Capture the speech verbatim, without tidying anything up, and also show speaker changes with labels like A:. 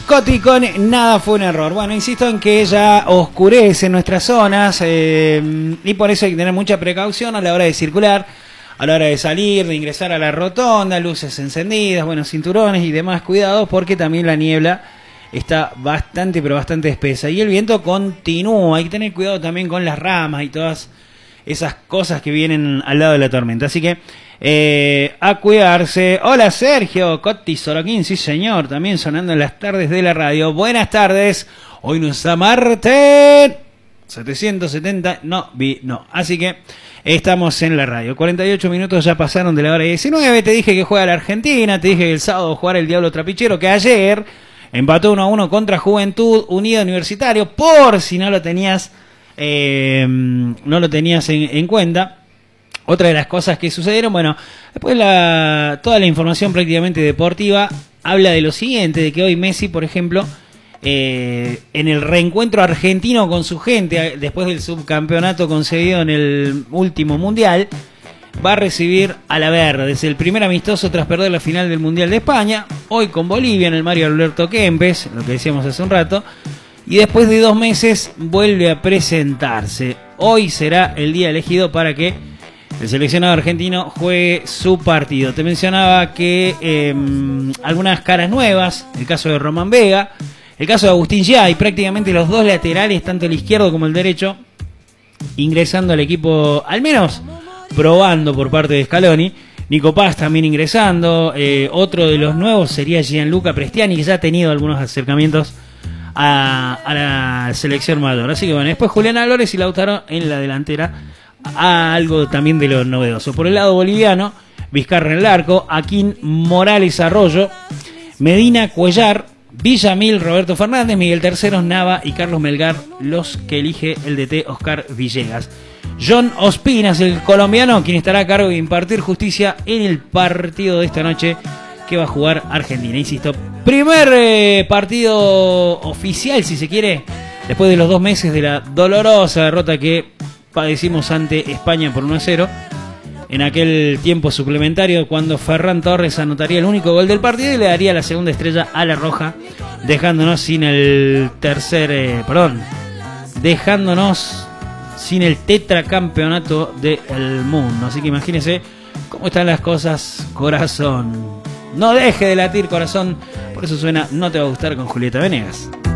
A: Coti con Nada fue un error. Bueno, insisto en que ya oscurece en nuestras zonas eh, y por eso hay que tener mucha precaución a la hora de circular, a la hora de salir, de ingresar a la rotonda, luces encendidas, bueno, cinturones y demás cuidados, porque también la niebla está bastante, pero bastante espesa y el viento continúa. Hay que tener cuidado también con las ramas y todas esas cosas que vienen al lado de la tormenta. Así que eh, a cuidarse. Hola Sergio, Coti Soroquín, sí señor, también sonando en las tardes de la radio. Buenas tardes, hoy no está Marte setecientos setenta, no, vi, no, así que estamos en la radio. cuarenta y ocho minutos ya pasaron de la hora diecinueve. Te dije que juega la Argentina, te dije que el sábado jugará el Diablo Trapichero, que ayer empató uno a uno contra Juventud Unida Universitario, por si no lo tenías eh, no lo tenías en, en cuenta. Otra de las cosas que sucedieron, bueno, después la, toda la información prácticamente deportiva habla de lo siguiente, de que hoy Messi, por ejemplo, eh, en el reencuentro argentino con su gente, después del subcampeonato concedido en el último mundial, va a recibir a la Verde. Es el primer amistoso tras perder la final del Mundial de España, hoy con Bolivia en el Mario Alberto Kempes, lo que decíamos hace un rato, y después de dos meses vuelve a presentarse. Hoy será el día elegido para que el seleccionado argentino juegue su partido. Te mencionaba que eh, algunas caras nuevas, el caso de Román Vega, el caso de Agustín Giai, prácticamente los dos laterales, tanto el izquierdo como el derecho, ingresando al equipo, al menos probando por parte de Scaloni. Nico Paz también ingresando. Eh, otro de los nuevos sería Gianluca Prestiani, que ya ha tenido algunos acercamientos a, a la selección mayor. Así que bueno, después Julián Álvarez y Lautaro en la delantera, a algo también de lo novedoso. Por el lado boliviano, Vizcarra en el arco, Aquín, Morales, Arroyo, Medina, Cuellar, Villamil, Roberto Fernández, Miguel Terceros, Nava y Carlos Melgar, los que elige el D T Oscar Villegas. John Ospinas, el colombiano, quien estará a cargo de impartir justicia en el partido de esta noche que va a jugar Argentina. Insisto, primer eh, partido oficial, si se quiere, después de los dos meses de la dolorosa derrota que padecimos ante España por uno a cero. En aquel tiempo suplementario, cuando Ferran Torres anotaría el único gol del partido y le daría la segunda estrella a la Roja, dejándonos sin el tercer, eh, perdón, dejándonos sin el tetracampeonato del mundo. Así que imagínense cómo están las cosas, corazón. No deje de latir, corazón. Por eso suena No te va a gustar con Julieta Venegas.